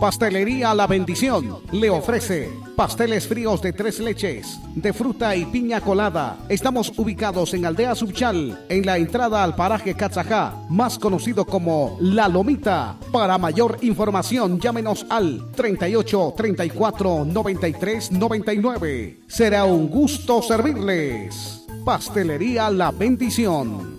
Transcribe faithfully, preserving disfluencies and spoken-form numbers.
Pastelería La Bendición le ofrece pasteles fríos de tres leches, de fruta y piña colada. Estamos ubicados en Aldea Subchal, en la entrada al paraje Catzajá, más conocido como La Lomita. Para mayor información, llámenos al treinta y ocho, treinta y cuatro, noventa y tres, noventa y nueve. Será un gusto servirles. Pastelería La Bendición.